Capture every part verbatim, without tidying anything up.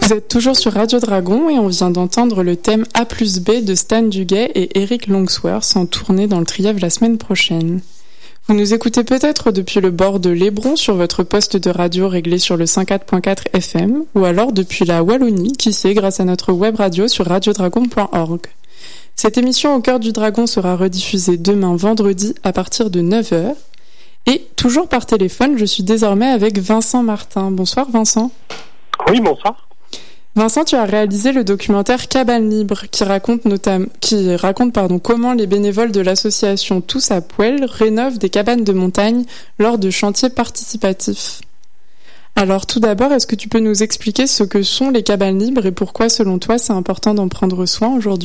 Vous êtes toujours sur Radio Dragon et on vient d'entendre le thème A plus B de Stan Duguay et Eric Longsworth en tournée dans le Trièvre la semaine prochaine. Vous nous écoutez peut-être depuis le bord de l'Hébron sur votre poste de radio réglé sur le cent quatre virgule quatre F M ou alors depuis la Wallonie, qui sait, grâce à notre web radio sur radiodragon point org. Cette émission Au cœur du dragon sera rediffusée demain vendredi à partir de neuf heures. Et toujours par téléphone, je suis désormais avec Vincent Martin. Bonsoir Vincent. Oui, bonsoir. Vincent, tu as réalisé le documentaire Cabane Libre qui raconte notamment, qui raconte pardon, comment les bénévoles de l'association Tous à Poil rénovent des cabanes de montagne lors de chantiers participatifs. Alors tout d'abord, est-ce que tu peux nous expliquer ce que sont les cabanes libres et pourquoi, selon toi, c'est important d'en prendre soin aujourd'hui ?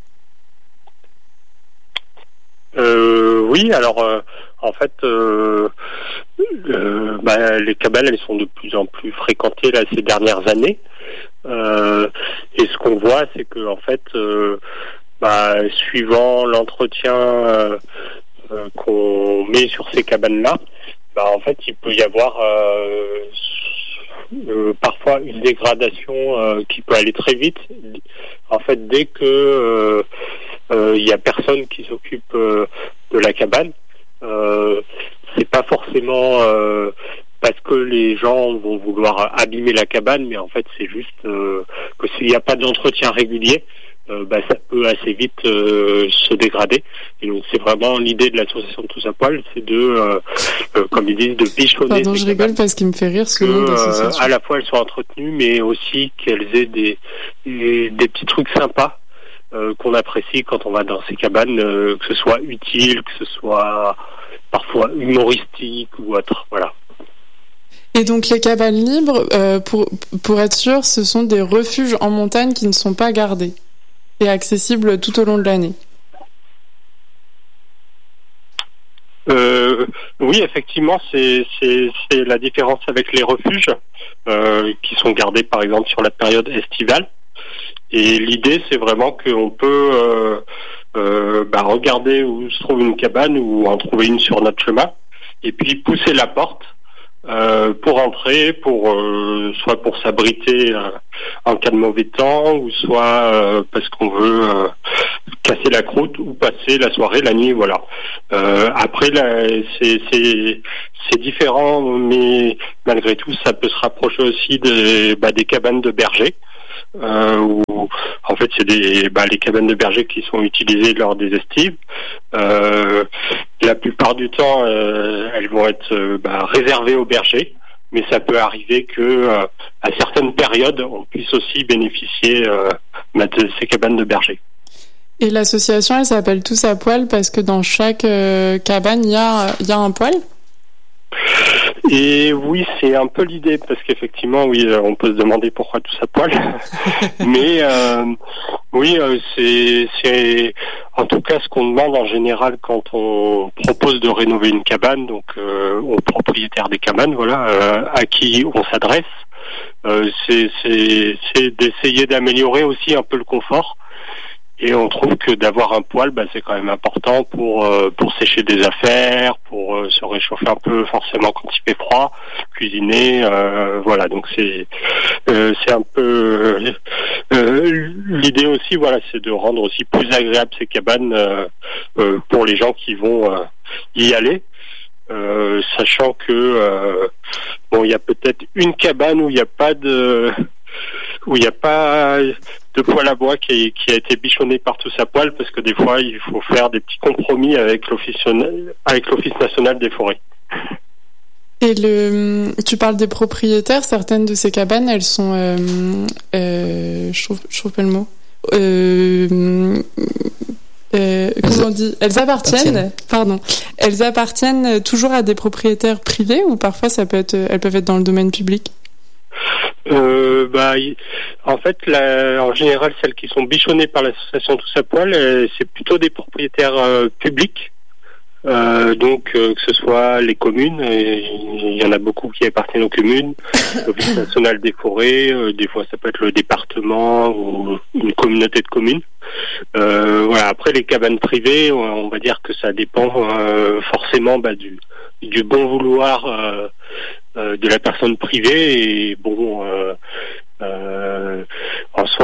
euh, Oui, alors euh, en fait, euh, euh, bah, les cabanes, elles sont de plus en plus fréquentées là ces dernières années. Euh, et ce qu'on voit, c'est que en fait, euh, bah, suivant l'entretien euh, euh, qu'on met sur ces cabanes-là, bah, en fait, il peut y avoir euh, euh, parfois une dégradation euh, qui peut aller très vite. En fait, dès que euh, euh, il y a personne qui s'occupe euh, de la cabane, euh, c'est pas forcément euh, parce que les gens vont vouloir abîmer la cabane, mais en fait c'est juste euh, que s'il n'y a pas d'entretien régulier, euh, bah, ça peut assez vite euh, se dégrader. Et donc c'est vraiment l'idée de l'association de Tous à Poil, c'est de, euh, euh, comme ils disent, de bichonner. Pardon, je rigole parce qu'il me fait rire ce nom d'association. Euh, à la fois elles soient entretenues, mais aussi qu'elles aient des, des, des petits trucs sympas euh, qu'on apprécie quand on va dans ces cabanes, euh, que ce soit utile, que ce soit parfois humoristique ou autre. Voilà. Et donc les cabanes libres, euh, pour, pour être sûr, ce sont des refuges en montagne qui ne sont pas gardés et accessibles tout au long de l'année. Euh, oui, effectivement, c'est, c'est, c'est la différence avec les refuges euh, qui sont gardés par exemple sur la période estivale. Et l'idée, c'est vraiment qu'on peut euh, euh, bah, regarder où se trouve une cabane ou en trouver une sur notre chemin et puis pousser la porte Euh, pour entrer, pour euh, soit pour s'abriter euh, en cas de mauvais temps, ou soit euh, parce qu'on veut euh, casser la croûte ou passer la soirée, la nuit, voilà. Euh, après, là, c'est, c'est, c'est différent, mais malgré tout, ça peut se rapprocher aussi des, bah, des cabanes de bergers. Euh, où en fait c'est des bah, les cabanes de bergers qui sont utilisées lors des estives. Euh, la plupart du temps, euh, elles vont être euh, bah, réservées aux bergers, mais ça peut arriver que euh, à certaines périodes, on puisse aussi bénéficier euh, de ces cabanes de bergers. Et l'association, elle s'appelle Tous à Poil parce que dans chaque euh, cabane, il y a il y a un poil. Et oui, c'est un peu l'idée, parce qu'effectivement, oui, on peut se demander pourquoi Tous à Poil. Mais euh, oui, c'est, c'est en tout cas ce qu'on demande en général quand on propose de rénover une cabane, donc euh, aux propriétaires des cabanes, voilà, euh, à qui on s'adresse, euh, c'est, c'est, c'est d'essayer d'améliorer aussi un peu le confort. Et on trouve que d'avoir un poêle, bah, c'est quand même important pour euh, pour sécher des affaires, pour euh, se réchauffer un peu forcément quand il fait froid, cuisiner, euh, voilà. Donc c'est euh, c'est un peu euh, euh, l'idée aussi, voilà, c'est de rendre aussi plus agréable ces cabanes euh, euh, pour les gens qui vont euh, y aller. Euh, sachant que euh, bon, il y a peut-être une cabane où il n'y a pas de où il n'y a pas de poêle à bois qui, qui a été bichonné par Tous à Poil, parce que des fois il faut faire des petits compromis avec l'office avec l'Office national des forêts. Et le, tu parles des propriétaires, certaines de ces cabanes, elles sont, euh, euh, je trouve, je trouve pas le mot. Euh, euh, comment on dit ? Elles appartiennent, appartiennent, pardon. Elles appartiennent toujours à des propriétaires privés ou parfois ça peut être, elles peuvent être dans le domaine public ? Euh, bah, y, en fait, la, en général, celles qui sont bichonnées par l'association Tous à Poil, euh, c'est plutôt des propriétaires euh, publics. Euh, donc, euh, que ce soit les communes, il y en a beaucoup qui appartiennent aux communes, l'Office national des forêts, euh, des fois ça peut être le département ou une communauté de communes. Euh, voilà. Après, les cabanes privées, on va dire que ça dépend euh, forcément bah, du, du bon vouloir euh, euh, de la personne privée. Et bon, euh, euh,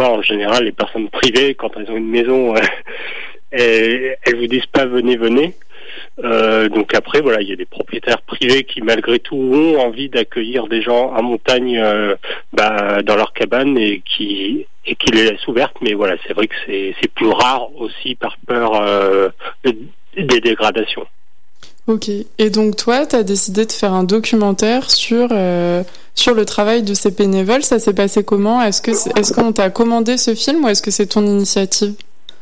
fois, en général, les personnes privées, quand elles ont une maison, euh, elles, elles vous disent pas venez, venez. Euh, donc après, voilà, il y a des propriétaires privés qui, malgré tout, ont envie d'accueillir des gens en montagne, euh, bah, dans leur cabane et qui et qui les laissent ouvertes. Mais voilà, c'est vrai que c'est c'est plus rare aussi par peur euh, des dégradations. Ok. Et donc toi, tu as décidé de faire un documentaire sur euh, sur le travail de ces bénévoles. Ça s'est passé comment ? Est-ce que c'est, est-ce qu'on t'a commandé ce film ou est-ce que c'est ton initiative ?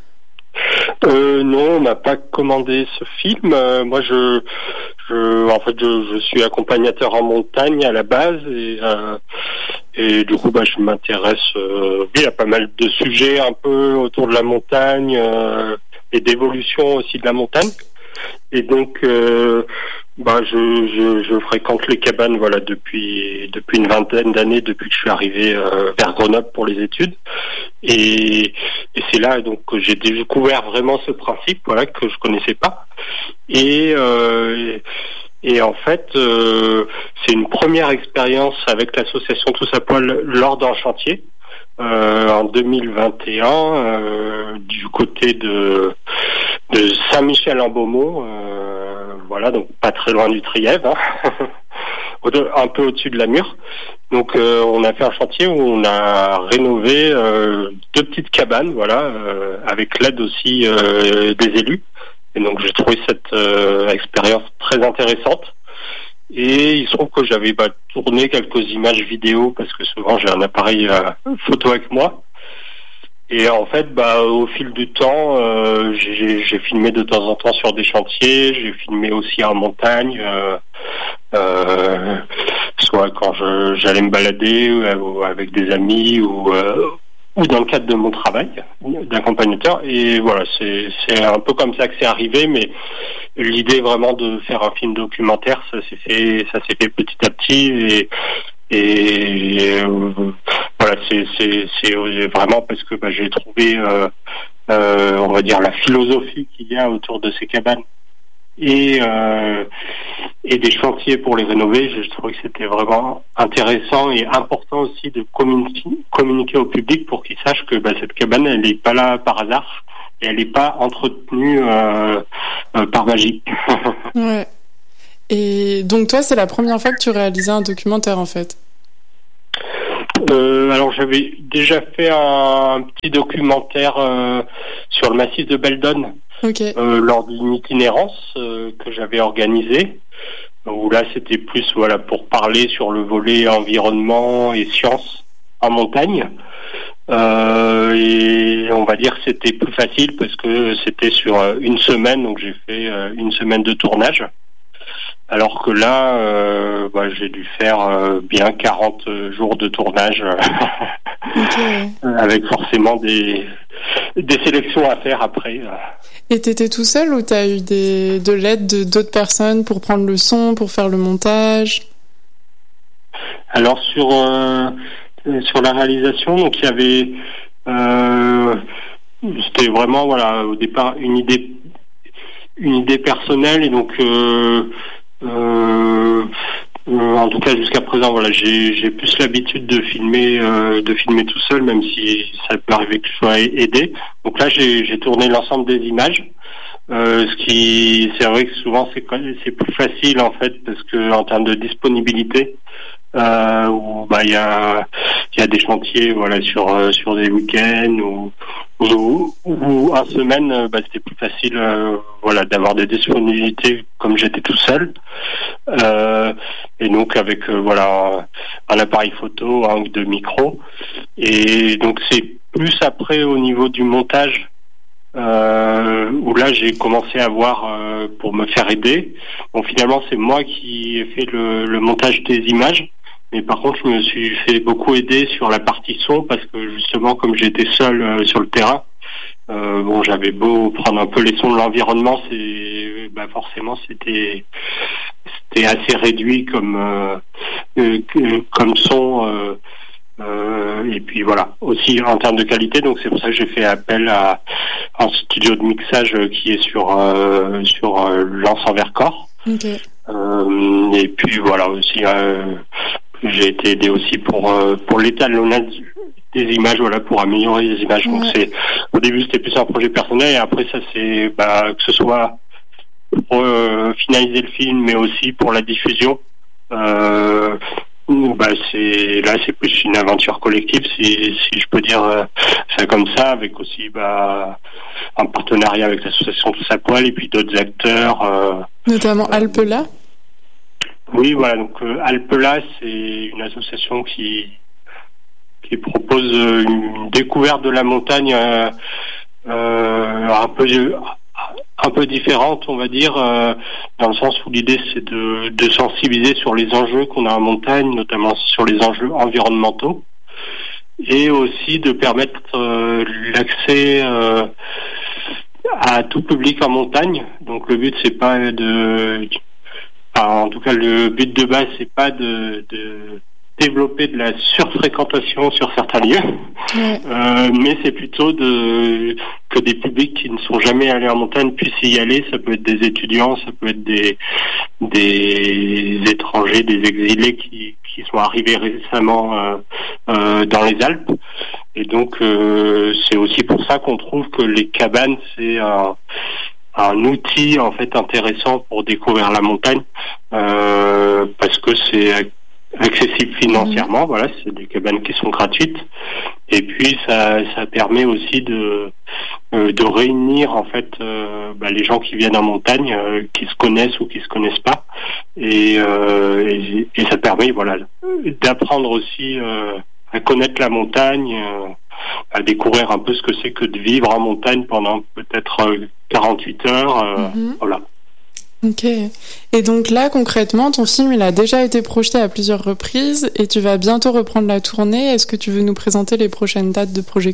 Euh, non, on m'a pas commandé ce film. Euh, moi, je, je, en fait, je, je suis accompagnateur en montagne à la base et, euh, et du coup, bah, je m'intéresse euh, oui, à pas mal de sujets un peu autour de la montagne euh, et d'évolution aussi de la montagne. Et donc, euh, bah, je, je, je fréquente les cabanes, voilà, depuis depuis une vingtaine d'années, depuis que je suis arrivé euh, vers Grenoble pour les études. Et, et c'est là donc que j'ai découvert vraiment ce principe, voilà, que je connaissais pas. Et euh, et en fait, euh, c'est une première expérience avec l'association Tous à Poil lors d'un chantier. Euh, en deux mille vingt et un, euh, du côté de, de Saint-Michel-en-Beaumont, euh, voilà, donc pas très loin du Trièves, hein, un peu au-dessus de la Mure. Donc euh, on a fait un chantier où on a rénové euh, deux petites cabanes, voilà, euh, avec l'aide aussi euh, des élus. Et donc j'ai trouvé cette euh, expérience très intéressante. Et il se trouve que j'avais bah, tourné quelques images vidéo parce que souvent j'ai un appareil euh, photo avec moi. Et en fait, bah, au fil du temps, euh, j'ai, j'ai filmé de temps en temps sur des chantiers. J'ai filmé aussi en montagne, euh, euh, soit quand je, j'allais me balader ou avec des amis ou euh, ou dans le cadre de mon travail d'accompagnateur. Et voilà, c'est c'est un peu comme ça que c'est arrivé, mais l'idée vraiment de faire un film documentaire, ça s'est fait, ça s'est fait petit à petit et, et euh, voilà, c'est, c'est, c'est vraiment parce que bah, j'ai trouvé, euh, euh, on va dire, la philosophie qu'il y a autour de ces cabanes et euh, et des chantiers pour les rénover. Je trouvais que c'était vraiment intéressant et important aussi de communiquer, communiquer au public pour qu'ils sachent que bah, cette cabane, elle n'est pas là par hasard. Et elle n'est pas entretenue euh, euh, par magie. Ouais. Et donc toi, c'est la première fois que tu réalisais un documentaire en fait. Euh, alors j'avais déjà fait un petit documentaire euh, sur le massif de Beldon, okay. euh, lors d'une itinérance euh, que j'avais organisée. Où là, c'était plus voilà pour parler sur le volet environnement et sciences en montagne. Euh, et on va dire que c'était plus facile parce que c'était sur une semaine, donc j'ai fait une semaine de tournage. Alors que là, euh, bah, j'ai dû faire euh, bien quarante jours de tournage, okay. Avec forcément des des sélections à faire après. Et t'étais tout seul ou t'as eu des de l'aide de d'autres personnes pour prendre le son, pour faire le montage? Alors sur euh, sur la réalisation, donc il y avait euh, c'était vraiment voilà au départ une idée une idée personnelle et donc euh, euh, euh, en tout cas jusqu'à présent voilà j'ai j'ai plus l'habitude de filmer euh, de filmer tout seul, même si ça peut arriver que je sois aidé. Donc là j'ai j'ai tourné l'ensemble des images. Euh, ce qui c'est vrai que souvent c'est c'est plus facile en fait parce que en termes de disponibilité euh, où bah il y a il y a des chantiers voilà sur euh, sur des week-ends ou ou, ou en semaine bah c'était plus facile euh, voilà d'avoir des disponibilités comme j'étais tout seul euh, et donc avec euh, voilà un, un appareil photo, un ou deux micros et donc c'est plus après au niveau du montage Euh, où là j'ai commencé à voir euh, pour me faire aider. Bon finalement c'est moi qui ai fait le, le montage des images, mais par contre je me suis fait beaucoup aider sur la partie son parce que justement comme j'étais seul euh, sur le terrain, euh, bon j'avais beau prendre un peu les sons de l'environnement, c'est bah forcément c'était c'était assez réduit comme euh, euh, comme son. Euh, Euh, et puis voilà, aussi en termes de qualité, donc c'est pour ça que j'ai fait appel à un studio de mixage qui est sur euh, sur euh, Lens en Vercors. Okay. Euh, et puis voilà aussi, euh, j'ai été aidé aussi pour euh, pour l'étalonnage des images, voilà, pour améliorer les images. Ouais. Donc c'est, au début c'était plus un projet personnel et après ça c'est, bah, que ce soit pour euh, finaliser le film, mais aussi pour la diffusion. Euh, bah c'est là c'est plus une aventure collective, si si je peux dire euh, ça comme ça, avec aussi bah un partenariat avec l'association Tous à Poil et puis d'autres acteurs. Euh, Notamment euh, Alpela. Oui, voilà. Donc euh, Alpela, c'est une association qui qui propose une découverte de la montagne euh, euh, un peu un peu différente, on va dire, euh, dans le sens où l'idée c'est de, de sensibiliser sur les enjeux qu'on a en montagne, notamment sur les enjeux environnementaux, et aussi de permettre euh, l'accès euh, à tout public en montagne. Donc le but c'est pas de, enfin, en tout cas le but de base c'est pas de, de développer de la surfréquentation sur certains lieux, ouais. euh, mais c'est plutôt de que des publics qui ne sont jamais allés en montagne puissent y aller. Ça peut être des étudiants, ça peut être des des étrangers, des exilés qui qui sont arrivés récemment euh, euh, dans les Alpes. Et donc euh, c'est aussi pour ça qu'on trouve que les cabanes c'est un un outil en fait intéressant pour découvrir la montagne, euh, parce que c'est accessible financièrement, mmh. voilà, c'est des cabanes qui sont gratuites, et puis ça ça permet aussi de euh, de réunir en fait euh, bah, les gens qui viennent en montagne, euh, qui se connaissent ou qui se connaissent pas, et euh, et, et ça permet voilà d'apprendre aussi euh, à connaître la montagne, euh, à découvrir un peu ce que c'est que de vivre en montagne pendant peut-être euh, quarante-huit heures, euh, mmh. voilà. Ok. Et donc là, concrètement, ton film, il a déjà été projeté à plusieurs reprises et tu vas bientôt reprendre la tournée. Est-ce que tu veux nous présenter les prochaines dates de projection ?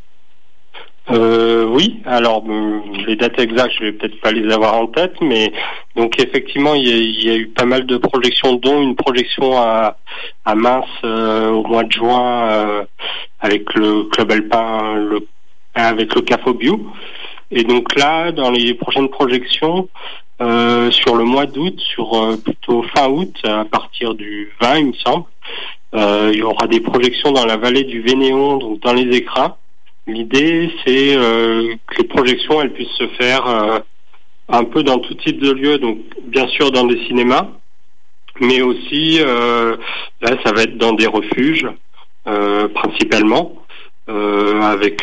Euh, oui. Alors, euh, les dates exactes, je vais peut-être pas les avoir en tête, mais donc effectivement, il y a, il y a eu pas mal de projections, dont une projection à, à Mince euh, au mois de juin euh, avec le Club Alpin, le, avec le C A F O Bio. Et donc là, dans les prochaines projections, Euh, sur le mois d'août, sur euh, plutôt fin août, à partir du vingt, il me semble, euh, il y aura des projections dans la vallée du Vénéon, donc dans les écrins. L'idée, c'est euh, que les projections, elles puissent se faire euh, un peu dans tout type de lieu, donc bien sûr dans des cinémas, mais aussi, euh, là, ça va être dans des refuges, euh, principalement, euh, avec